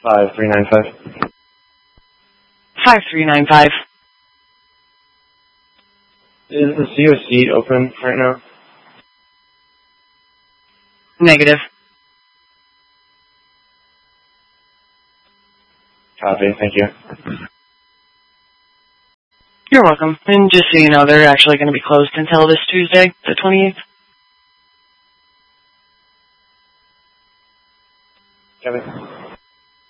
5395. 5395. Is the COC open right now? Negative. Copy, thank you. You're welcome. And just so you know, they're actually going to be closed until this Tuesday, the 28th. Kevin?